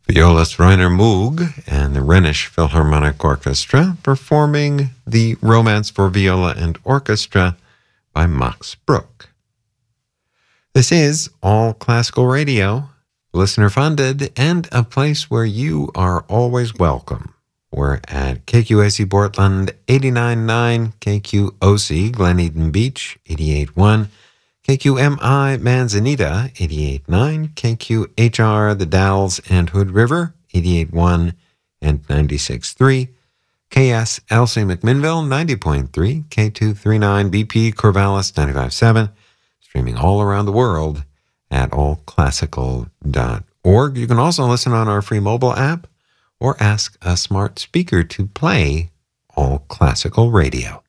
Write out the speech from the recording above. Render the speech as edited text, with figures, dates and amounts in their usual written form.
Violist Rainer Moog and the Rhenish Philharmonic Orchestra performing the Romance for Viola and Orchestra by Max Bruch. This is All Classical Radio, listener-funded, and a place where you are always welcome. We're at KQAC Portland 89.9, KQOC Glen Eden Beach 88.1, KQMI Manzanita 88.9, KQHR The Dalles and Hood River 88.1 and 96.3, KSLC McMinnville 90.3, K239 BP Corvallis 95.7, streaming all around the world at allclassical.org. You can also listen on our free mobile app or ask a smart speaker to play All Classical Radio.